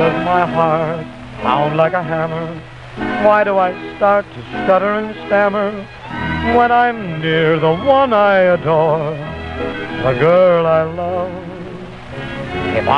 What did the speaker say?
does my heart pound like a hammer? Why do I start to stutter and stammer when I'm near the one I adore, the girl I love? If